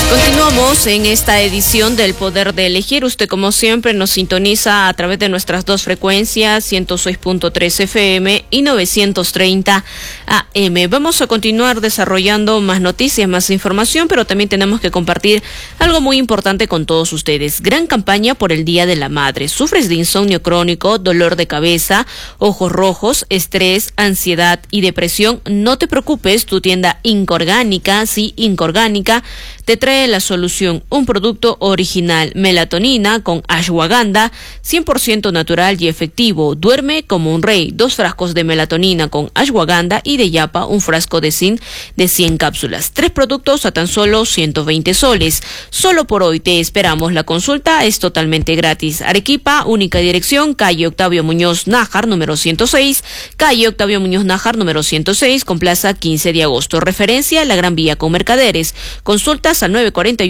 Continuamos en esta edición del Poder de Elegir. Usted, como siempre, nos sintoniza a través de nuestras dos frecuencias, 106.3 FM y 930 AM. Vamos a continuar desarrollando más noticias, más información, pero también tenemos que compartir algo muy importante con todos ustedes. Gran campaña por el Día de la Madre. ¿Sufres de insomnio crónico, dolor de cabeza, ojos rojos, estrés, ansiedad y depresión? No te preocupes, tu tienda Inca Orgánica, sí, Inca Orgánica, te trae la solución, un producto original, melatonina con ashwagandha, 100% natural y efectivo. Duerme como un rey. 2 frascos de melatonina con ashwagandha y de yapa, un frasco de zinc de 100 cápsulas. 3 productos a tan solo 120 soles. Solo por hoy te esperamos. La consulta es totalmente gratis. Arequipa, única dirección, calle Octavio Muñoz Nájar, número 106, calle Octavio Muñoz Nájar, número 106, con plaza 15 de agosto. Referencia, la Gran Vía con Mercaderes. Consultas al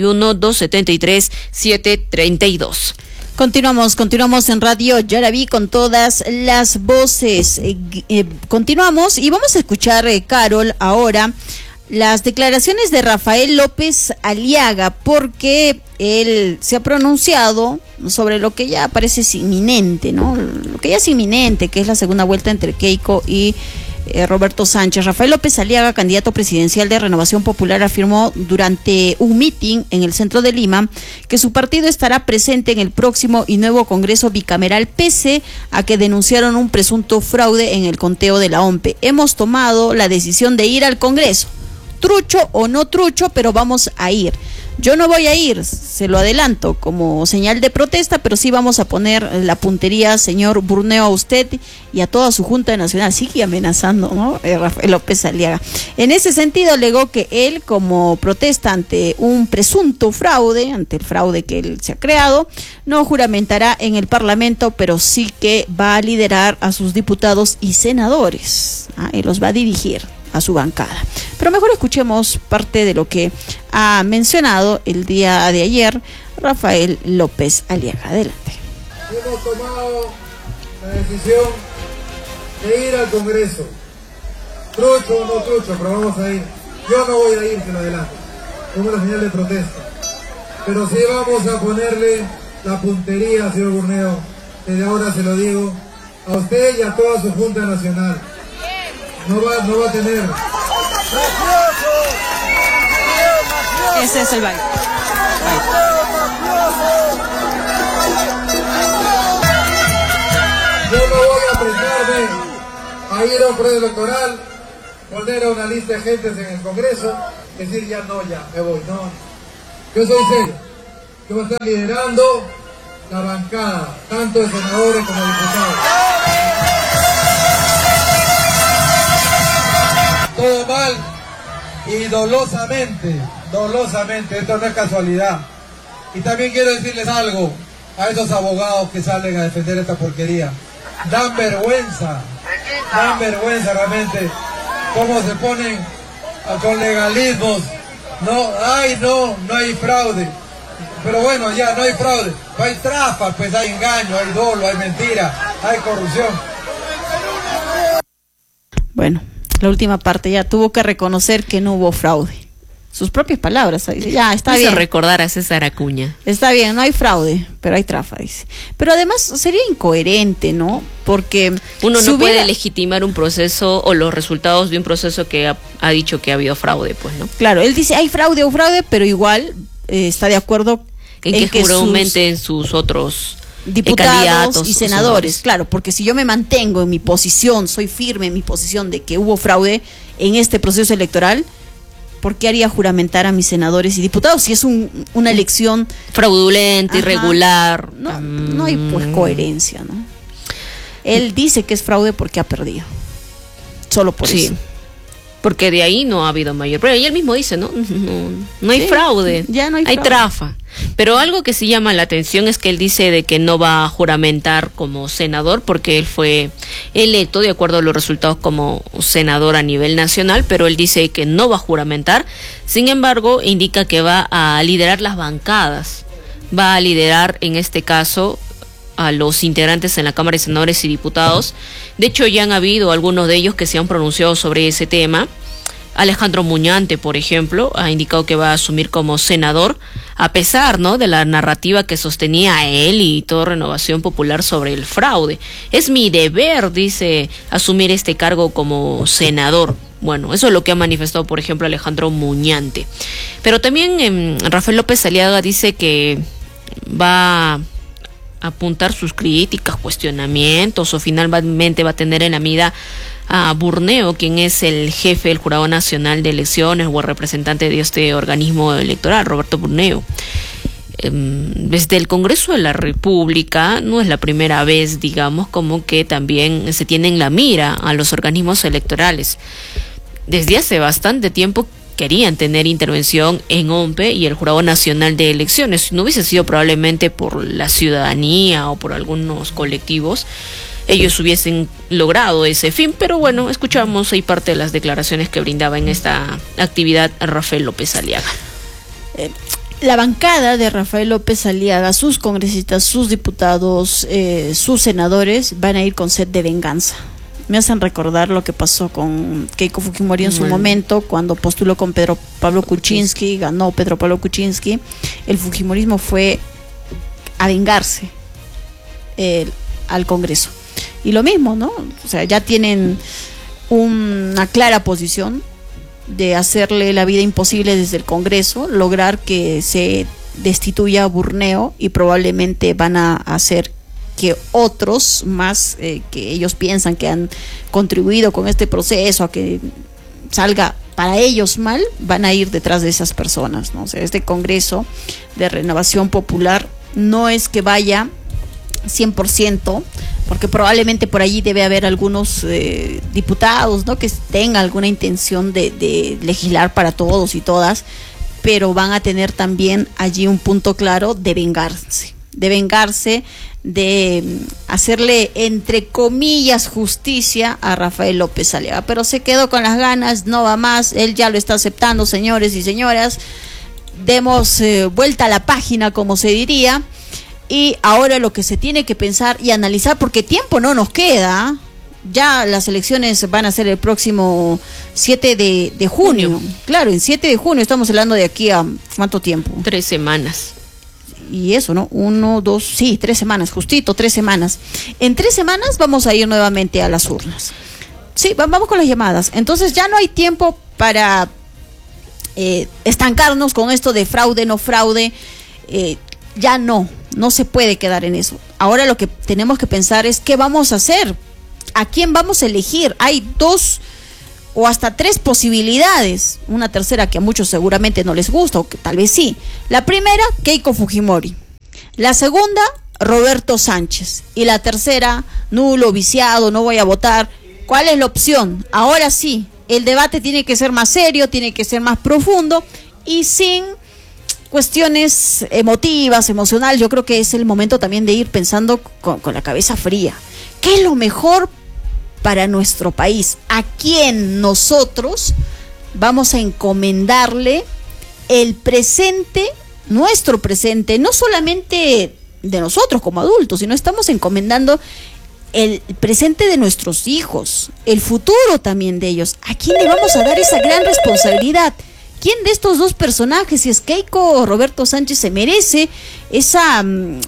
941-273-732. Continuamos en Radio Yaraví con todas las voces. Continuamos y vamos a escuchar, Carol, ahora las declaraciones de Rafael López Aliaga, porque él se ha pronunciado sobre lo que ya parece inminente, ¿no? Lo que ya es inminente, que es la segunda vuelta entre Keiko y Roberto Sánchez. Rafael López Aliaga, candidato presidencial de Renovación Popular, afirmó durante un mitin en el centro de Lima que su partido estará presente en el próximo y nuevo Congreso bicameral, pese a que denunciaron un presunto fraude en el conteo de la OMPE. Hemos tomado la decisión de ir al Congreso, trucho o no trucho, pero vamos a ir. Yo no voy a ir, se lo adelanto, como señal de protesta, pero sí vamos a poner la puntería, señor Burneo, a usted y a toda su Junta Nacional. Sigue amenazando, ¿no? Rafael López Aliaga. En ese sentido, alegó que él, como protesta ante un presunto fraude, ante el fraude que él se ha creado, no juramentará en el Parlamento, pero sí que va a liderar a sus diputados y senadores. Él los va a dirigir a su bancada. Pero mejor escuchemos parte de lo que ha mencionado el día de ayer Rafael López Aliaga. Adelante. Hemos tomado la decisión de ir al Congreso. Trucho o no trucho, pero vamos a ir. Yo no voy a ir, se lo adelanto, como una señal de protesta. Pero sí vamos a ponerle la puntería, señor Burneo. Desde ahora se lo digo a usted y a toda su Junta Nacional. No va a tener. Ese es el baile. Yo no voy a prestarme a ir a un proceso electoral, poner a una lista de gentes en el Congreso, decir ya me voy. No. Yo soy serio. Yo voy a estar liderando la bancada, tanto de senadores como de diputados. Todo mal y dolosamente, esto no es casualidad. Y también quiero decirles algo a esos abogados que salen a defender esta porquería. Dan vergüenza realmente cómo se ponen con legalismos. No hay fraude. Pero bueno, ya no hay fraude. Hay trampa, pues hay engaño, hay dolo, hay mentira, hay corrupción. Bueno, la última parte ya tuvo que reconocer que no hubo fraude. Sus propias palabras, dice, ya está bien. Recordar a César Acuña. Está bien, no hay fraude, pero hay trafa, dice. Pero además sería incoherente, ¿no? Porque uno no puede legitimar un proceso o los resultados de un proceso que ha dicho que ha habido fraude, pues, ¿no? Claro, él dice hay fraude o fraude, pero igual está de acuerdo en que juramenten sus otros diputados y senadores. Claro, porque si yo me mantengo en mi posición, soy firme en mi posición de que hubo fraude en este proceso electoral, ¿por qué haría juramentar a mis senadores y diputados si es una elección fraudulenta, irregular? No hay pues coherencia, ¿no? Él dice que es fraude porque ha perdido. Solo por eso. Porque de ahí no ha habido mayor problema. Y él mismo dice, no hay fraude, ya no hay fraude. Trafa. Pero algo que sí llama la atención es que él dice de que no va a juramentar como senador porque él fue electo de acuerdo a los resultados como senador a nivel nacional, pero él dice que no va a juramentar. Sin embargo, indica que va a liderar las bancadas, va a liderar en este caso a los integrantes en la Cámara de Senadores y Diputados. De hecho, ya han habido algunos de ellos que se han pronunciado sobre ese tema. Alejandro Muñante, por ejemplo, ha indicado que va a asumir como senador, a pesar, ¿no?, de la narrativa que sostenía él y toda Renovación Popular sobre el fraude. Es mi deber, dice, asumir este cargo como senador. Bueno, eso es lo que ha manifestado, por ejemplo, Alejandro Muñante. Pero también Rafael López Aliaga dice que va a apuntar sus críticas, cuestionamientos, o finalmente va a tener en la mira a Burneo, quien es el jefe del Jurado Nacional de Elecciones o el representante de este organismo electoral, Roberto Burneo. Desde el Congreso de la República no es la primera vez, digamos, como que también se tiene en la mira a los organismos electorales. Desde hace bastante tiempo querían tener intervención en OMPE y el Jurado Nacional de Elecciones. Si no hubiese sido probablemente por la ciudadanía o por algunos colectivos, ellos hubiesen logrado ese fin, pero bueno, escuchamos ahí parte de las declaraciones que brindaba en esta actividad Rafael López Aliaga. La bancada de Rafael López Aliaga, sus congresistas, sus diputados, sus senadores van a ir con sed de venganza. Me hacen recordar lo que pasó con Keiko Fujimori en su momento, cuando postuló con Pedro Pablo Kuczynski, ganó Pedro Pablo Kuczynski. El fujimorismo fue a vengarse al Congreso. Y lo mismo, ¿no? O sea, ya tienen una clara posición de hacerle la vida imposible desde el Congreso, lograr que se destituya a Burneo, y probablemente van a hacer que otros más que ellos piensan que han contribuido con este proceso a que salga para ellos mal, van a ir detrás de esas personas, ¿no? O sea, este Congreso de Renovación Popular no es que vaya 100%, porque probablemente por allí debe haber algunos diputados, ¿no?, que tengan alguna intención de legislar para todos y todas, pero van a tener también allí un punto claro de vengarse, de hacerle, entre comillas, justicia a Rafael López Aliaga. Pero se quedó con las ganas, no va más, él ya lo está aceptando, señores y señoras. Demos vuelta a la página, como se diría, y ahora lo que se tiene que pensar y analizar, porque tiempo no nos queda, ya las elecciones van a ser el próximo 7 de junio. Claro, en 7 de junio, estamos hablando de aquí a ¿cuánto tiempo? 3 semanas. Y eso, ¿no? 3 semanas, justito 3 semanas. En 3 semanas vamos a ir nuevamente a las urnas. Sí, vamos con las llamadas. Entonces ya no hay tiempo para estancarnos con esto de fraude, no fraude. Ya no se puede quedar en eso. Ahora lo que tenemos que pensar es qué vamos a hacer, a quién vamos a elegir. Hay 2 o hasta 3 posibilidades, una tercera que a muchos seguramente no les gusta, o que tal vez sí. La primera, Keiko Fujimori. La segunda, Roberto Sánchez. Y la tercera, nulo, viciado, no voy a votar. ¿Cuál es la opción? Ahora sí, el debate tiene que ser más serio, tiene que ser más profundo y sin cuestiones emotivas, emocionales. Yo creo que es el momento también de ir pensando con la cabeza fría. ¿Qué es lo mejor para nuestro país? ¿A quién nosotros vamos a encomendarle el presente, nuestro presente, no solamente de nosotros como adultos, sino estamos encomendando el presente de nuestros hijos, el futuro también de ellos? ¿A quién le vamos a dar esa gran responsabilidad? ¿Quién de estos 2 personajes, si es Keiko o Roberto Sánchez, se merece esa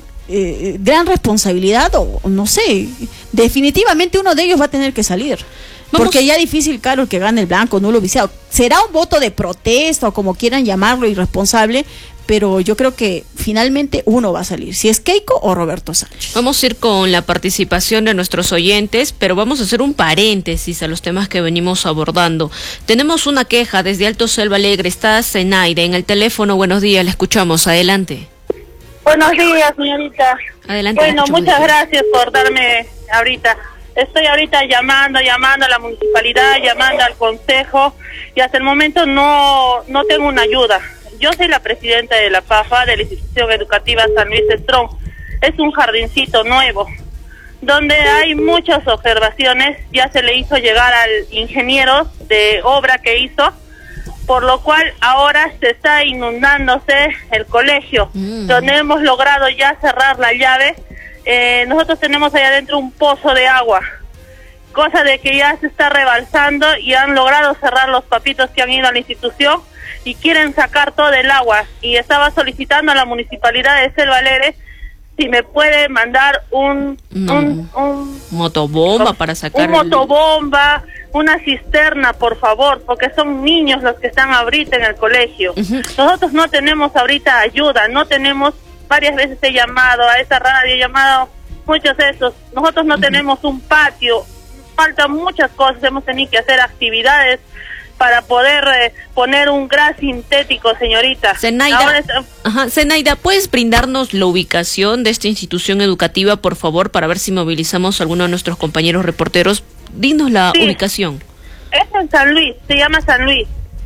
gran responsabilidad? O no sé, definitivamente uno de ellos va a tener que salir. Porque ya difícil, claro, que gane el blanco, nulo, viciado. Será un voto de protesta o como quieran llamarlo, irresponsable, pero yo creo que finalmente uno va a salir, si es Keiko o Roberto Sánchez. Vamos a ir con la participación de nuestros oyentes, pero vamos a hacer un paréntesis a los temas que venimos abordando. Tenemos una queja desde Alto Selva Alegre. Está Zenaide en el teléfono. Buenos días, le escuchamos. Adelante. Buenos días, señorita. Adelante. Bueno, muchas gracias por darme ahorita. Estoy ahorita llamando a la municipalidad, llamando al consejo, y hasta el momento no tengo una ayuda. Yo soy la presidenta de la PAFA, de la Institución Educativa San Luis Strong. Es un jardincito nuevo, donde hay muchas observaciones. Ya se le hizo llegar al ingeniero de obra que hizo, por lo cual ahora se está inundándose el colegio, donde hemos logrado ya cerrar la llave. Nosotros tenemos allá adentro un pozo de agua. cosa de que ya se está rebalsando y han logrado cerrar los papitos que han ido a la institución y quieren sacar todo el agua. Y estaba solicitando a la municipalidad de Selva Alegre si me puede mandar un motobomba para sacar un motobomba, una cisterna, por favor, porque son niños los que están ahorita en el colegio. Nosotros no tenemos ahorita ayuda, no tenemos, varias veces he llamado a esa radio, he llamado muchos de esos, nosotros no tenemos un patio, faltan muchas cosas, hemos tenido que hacer actividades para poder poner un gras sintético, señorita. Zenaida, ¿puedes brindarnos la ubicación de esta institución educativa, por favor, para ver si movilizamos a alguno de nuestros compañeros reporteros? Dinos la ubicación. Es en San Luis, se llama San Luis.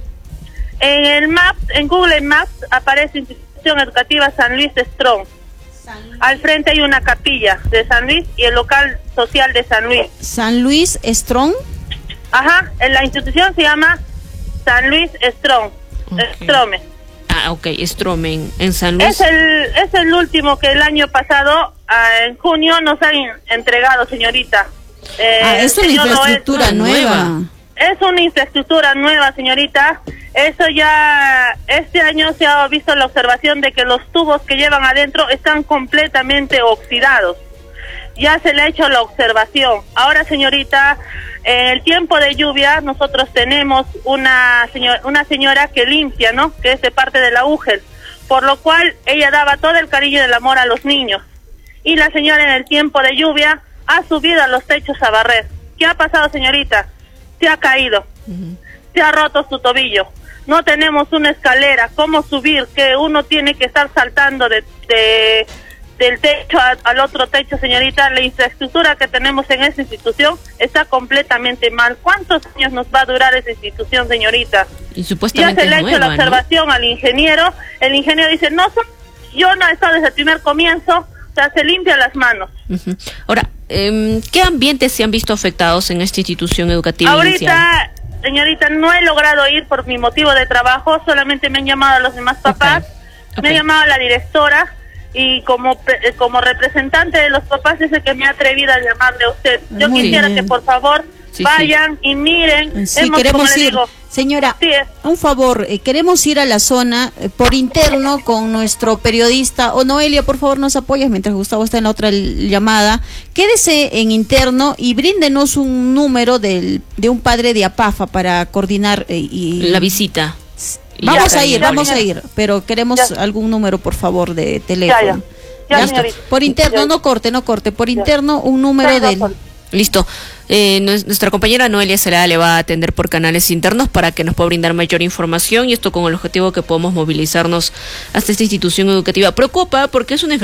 En el Maps, en Google Maps, aparece Institución Educativa San Luis Strong. Al frente hay una capilla de San Luis y el local social de San Luis. ¿San Luis Strong? Ajá, la institución se llama San Luis Strong, Strome. Strome en San Luis. Es el último que el año pasado, en junio, nos han entregado, señorita. Es una infraestructura nueva. Es una infraestructura nueva, señorita. Eso ya, este año se ha visto la observación de que los tubos que llevan adentro están completamente oxidados. Ya se le ha hecho la observación. Ahora, señorita, en el tiempo de lluvia nosotros tenemos una señora que limpia, ¿no? Que es de parte de la UGEL, por lo cual ella daba todo el cariño y el amor a los niños. Y la señora en el tiempo de lluvia ha subido a los techos a barrer. ¿Qué ha pasado, señorita? Se ha caído, se ha roto su tobillo. No tenemos una escalera, ¿cómo subir? Que uno tiene que estar saltando del techo al otro techo, señorita. La infraestructura que tenemos en esa institución está completamente mal. ¿Cuántos años nos va a durar esa institución, señorita? Y supuestamente ya se le ha hecho la observación, ¿no?, al ingeniero. El ingeniero dice, yo no he estado desde el primer comienzo, o sea, se limpia las manos. Ahora, ¿qué ambientes se han visto afectados en esta institución educativa ahorita inicial? Señorita, no he logrado ir por mi motivo de trabajo, solamente me han llamado a los demás papás, me ha llamado la directora, y como representante de los papás es el que me ha atrevido a llamarle a usted. Yo quisiera que por favor vayan y miren. Sí, queremos ir. Señora, un favor, queremos ir a la zona por interno con nuestro periodista. Noelia, por favor, nos apoyas mientras Gustavo está en la otra llamada. Quédese en interno y bríndenos un número de un padre de APAFA para coordinar la visita. Vamos a ir, pero queremos algún número, por favor, de teléfono. Ya, por interno, no corte, por interno un número del... Listo. Nuestra compañera Noelia Celada le va a atender por canales internos para que nos pueda brindar mayor información, y esto con el objetivo que podamos movilizarnos hasta esta institución educativa. Preocupa porque es una